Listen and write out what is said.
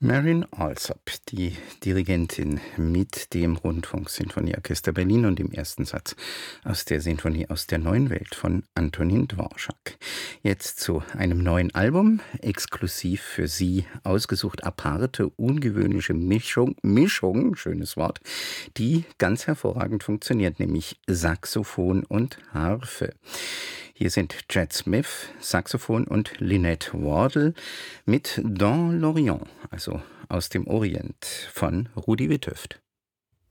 Marin Alsop, die Dirigentin mit dem Rundfunksinfonieorchester Berlin und dem ersten Satz aus der Sinfonie aus der neuen Welt von Antonin Dvorak. Jetzt zu einem neuen Album, exklusiv für Sie ausgesucht, aparte, ungewöhnliche Mischung, schönes Wort, die ganz hervorragend funktioniert, nämlich Saxophon und Harfe. Hier sind Chad Smith, Saxophon und Lynette Wardle mit Dans l'Orient, also aus dem Orient von Rudi Witthöft.